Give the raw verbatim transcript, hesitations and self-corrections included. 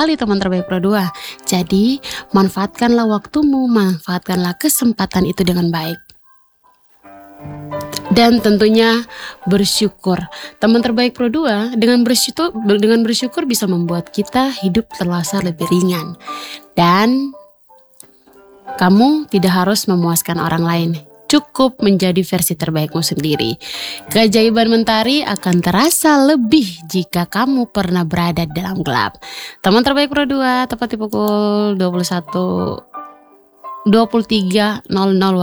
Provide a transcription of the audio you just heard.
sekali teman terbaik Pro dua. Jadi manfaatkanlah waktumu, manfaatkanlah kesempatan itu dengan baik. Dan tentunya bersyukur. Teman terbaik Pro dua, dengan bersyukur, dengan bersyukur bisa membuat kita hidup terasa lebih ringan. Dan kamu tidak harus memuaskan orang lain. Cukup menjadi versi terbaikmu sendiri. Keajaiban mentari akan terasa lebih jika kamu pernah berada dalam gelap. Teman terbaik Pro dua, tepat di pukul dua puluh satu dua puluh tiga nol nol